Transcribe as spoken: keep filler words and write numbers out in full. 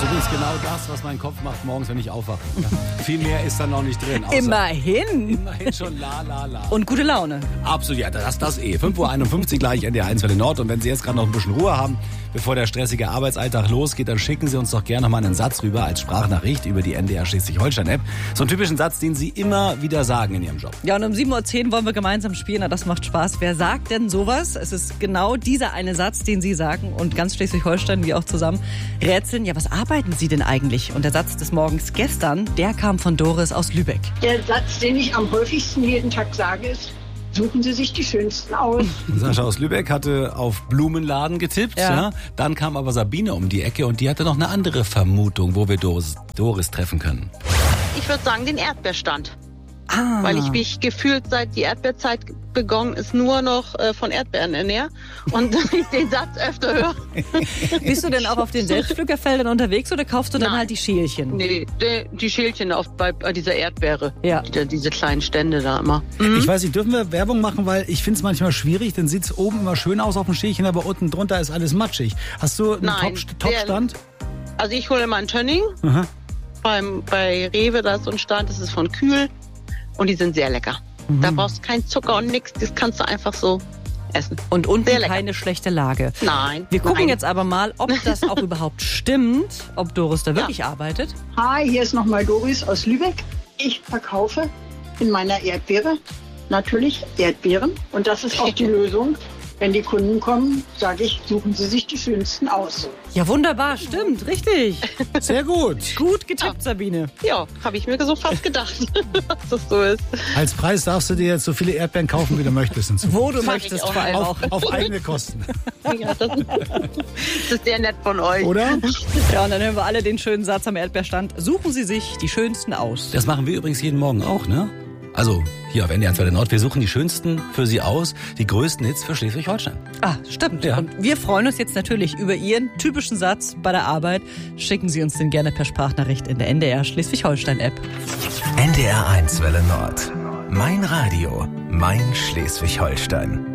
übrigens genau das, was mein Kopf macht morgens, wenn ich aufwache. Ja. Viel mehr ist da noch nicht drin. Immerhin. Immerhin schon la la la. Und gute Laune. Absolut, ja, das das eh. fünf Uhr einundfünfzig gleich N D R eins Welle Nord. Und wenn Sie jetzt gerade noch ein bisschen Ruhe haben, bevor der stressige Arbeitsalltag losgeht, dann schicken Sie uns doch gerne noch mal einen Satz rüber als Sprachnachricht über die N D R Schleswig-Holstein-App. So einen typischen Satz, den Sie immer wieder sagen in Ihrem Job. Ja, und um sieben Uhr zehn wollen wir gemeinsam spielen. Na, das macht Spaß. Wer sagt denn sowas? Es ist genau dieser eine Satz, den Sie sagen. Und ganz Schleswig-Holstein, wir auch zusammen, rätseln. Ja, was arbeiten Sie denn eigentlich? Und der Satz des Morgens gestern, der kam von Doris aus Lübeck. Der Satz, den ich am häufigsten jeden Tag sage, ist: Suchen Sie sich die schönsten aus. Sascha aus Lübeck hatte auf Blumenladen getippt. Ja. Ja. Dann kam aber Sabine um die Ecke und die hatte noch eine andere Vermutung, wo wir Doris, Doris treffen können. Ich würde sagen, den Erdbeerstand. Ah. Weil ich mich gefühlt, seit die Erdbeerzeit begonnen ist, nur noch äh, von Erdbeeren ernähre. Und ich den Satz öfter höre. Bist du denn auch auf den Selbstpflückerfeldern unterwegs oder kaufst du dann Nein. halt die Schälchen? Nee, die, die Schälchen auf, bei, bei dieser Erdbeere. Ja. Die, diese kleinen Stände da immer. Ich weiß nicht, dürfen wir Werbung machen, weil ich finde es manchmal schwierig, dann sieht es oben immer schön aus auf dem Schälchen, aber unten drunter ist alles matschig. Hast du einen Nein, Top- Top-Stand? Also ich hole immer einen Tönning. Aha. Beim, bei Rewe, da ist so ein Stand, das ist von Kühl. Und die sind sehr lecker. Mhm. Da brauchst du keinen Zucker und nichts. Das kannst du einfach so essen. Und unten Sehr lecker. keine schlechte Lage. Nein. Wir gucken nein. jetzt aber mal, ob das auch überhaupt stimmt, ob Doris da wirklich arbeitet. Hi, hier ist nochmal Doris aus Lübeck. Ich verkaufe in meiner Erdbeere natürlich Erdbeeren. Und das ist auch die Lösung. Wenn die Kunden kommen, sage ich, suchen Sie sich die schönsten aus. Ja, wunderbar, stimmt, richtig. Sehr gut. Gut getippt, Sabine. Ja, habe ich mir so fast gedacht, dass das so ist. Als Preis darfst du dir jetzt so viele Erdbeeren kaufen, wie du möchtest. In Zukunft. Wo du Mach möchtest ich auch. vor allem auch. auf, auf eigene Kosten. Ja, das, das ist sehr nett von euch. Oder? Ja, und dann hören wir alle den schönen Satz am Erdbeerstand. Suchen Sie sich die schönsten aus. Das machen wir übrigens jeden Morgen auch, ne? Also hier auf N D R eins Welle Nord. Wir suchen die schönsten für Sie aus, die größten Hits für Schleswig-Holstein. Ah, stimmt. Ja. Und wir freuen uns jetzt natürlich über Ihren typischen Satz bei der Arbeit. Schicken Sie uns den gerne per Sprachnachricht in der N D R Schleswig-Holstein-App. N D R eins Welle Nord. Mein Radio, mein Schleswig-Holstein.